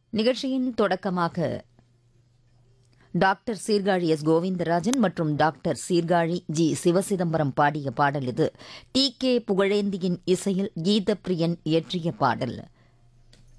நிகழ்ச்சியின் தொடக்கமாக doctor Sirkazhi S Govindarajan மற்றும் டாக்டர் சீர்காழி ஜி சிவசிதம்பரம் பாடிய பாடல் இது. டி கே புகழேந்தியின் இசையில் கீதப்பிரியன் இயற்றிய பாடல்.